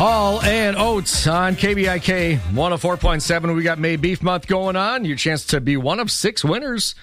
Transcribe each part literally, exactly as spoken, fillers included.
Hall and Oates on K V I K one oh four point seven. We got May Beef Month going on. Your chance to be one of six winners.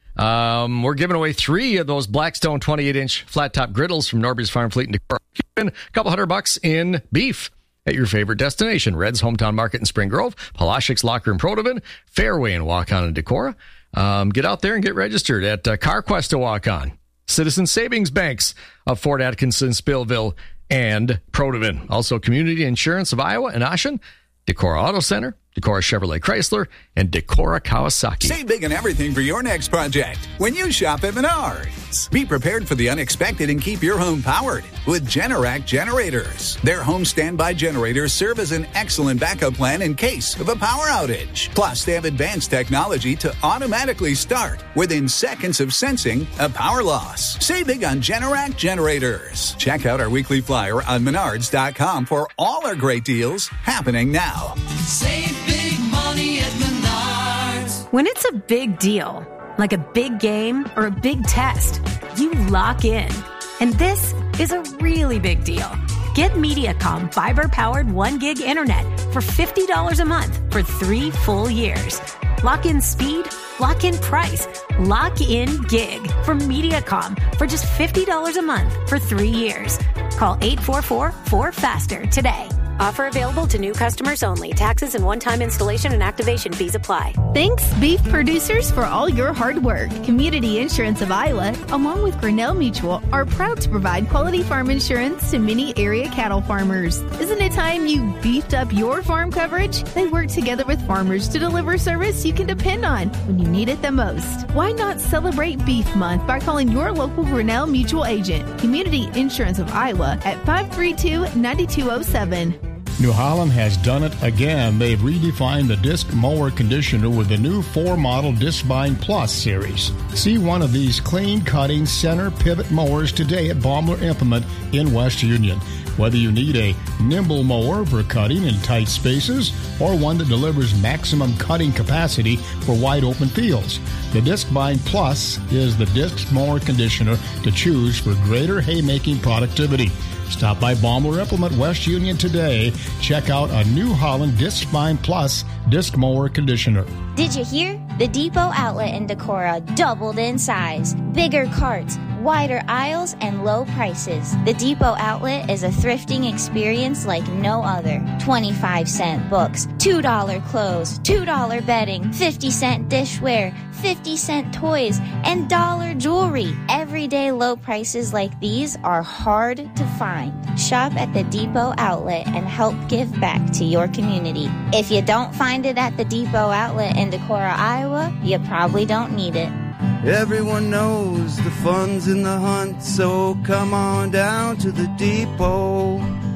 Um, we're giving away three of those Blackstone twenty-eight inch flat top griddles from Norby's Farm Fleet and Decor. A couple hundred bucks in beef at your favorite destination. Red's Hometown Market in Spring Grove, Palashik's Locker in Protivin, Fairway in Waukon and Decorah. Um, get out there and get registered at uh, CarQuest of Waukon, Citizen Savings Banks of Fort Atkinson, Spillville, and Protivin. Also, Community Insurance of Iowa and Ashen, Decorah Auto Center, Decorah Chevrolet Chrysler, and Decorah Kawasaki. Save big on everything for your next project when you shop at Menards. Be prepared for the unexpected and keep your home powered with Generac generators. Their home standby generators serve as an excellent backup plan in case of a power outage. Plus, they have advanced technology to automatically start within seconds of sensing a power loss. Save big on Generac generators. Check out our weekly flyer on menards dot com for all our great deals happening now. Save big money at Menards. When it's a big deal, like a big game or a big test, you lock in. And this is a really big deal. Get Mediacom fiber-powered one gig internet for fifty dollars a month for three full years. Lock in speed, lock in price, lock in gig from Mediacom for just fifty dollars a month for three years. Call eight four four, four faster today. Offer available to new customers only. Taxes and one-time installation and activation fees apply. Thanks, beef producers, for all your hard work. Community Insurance of Iowa, along with Grinnell Mutual, are proud to provide quality farm insurance to many area cattle farmers. Isn't it time you beefed up your farm coverage? They work together with farmers to deliver service you can depend on when you need it the most. Why not celebrate Beef Month by calling your local Grinnell Mutual agent, Community Insurance of Iowa, at five three two, nine two zero seven. New Holland has done it again. They've redefined the disc mower conditioner with the new four-model Discbind Plus series. See one of these clean-cutting center pivot mowers today at Baumler Implement in West Union. Whether you need a nimble mower for cutting in tight spaces or one that delivers maximum cutting capacity for wide-open fields, the Discbind Plus is the disc mower conditioner to choose for greater haymaking productivity. Stop by Baumler Implement West Union today. Check out a New Holland Discbind Plus disc mower conditioner. Did you hear? The Depot outlet in Decorah doubled in size. Bigger carts, wider aisles, and low prices. The Depot outlet is a thrifting experience like no other. twenty-five cent books, two dollar clothes, two dollar bedding, fifty cent dishware, fifty cent toys, and dollar jewelry. Everyday low prices like these are hard to find. Shop at the Depot outlet and help give back to your community. If you don't find it at the Depot outlet in Decorah, Iowa, you probably don't need it. Everyone knows the fun's in the hunt, so come on down to the Depot.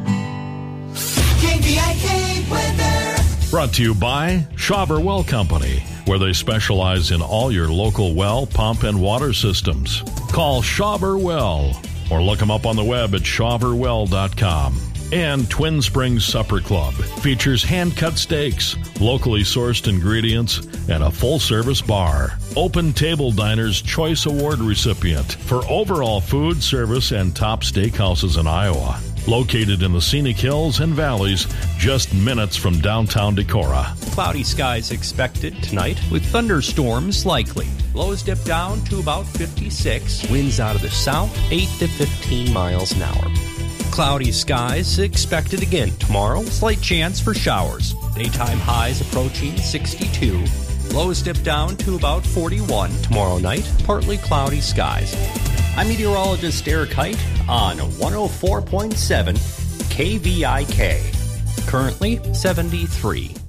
K V I K weather. Brought to you by Schauber Well Company, where they specialize in all your local well, pump, and water systems. Call Schauber Well or look them up on the web at schauber well dot com. And Twin Springs Supper Club features hand-cut steaks, locally sourced ingredients, and a full-service bar. Open Table Diner's Choice Award recipient for overall food, service, and top steakhouses in Iowa. Located in the scenic hills and valleys, just minutes from downtown Decorah. Cloudy skies expected tonight with thunderstorms likely. Lows dip down to about fifty-six. Winds out of the south, eight to fifteen miles an hour. Cloudy skies expected again tomorrow. Slight chance for showers. Daytime highs approaching sixty-two. Lows dip down to about forty-one tomorrow night. Partly cloudy skies. I'm meteorologist Eric Height on one oh four point seven K V I K. Currently seventy-three.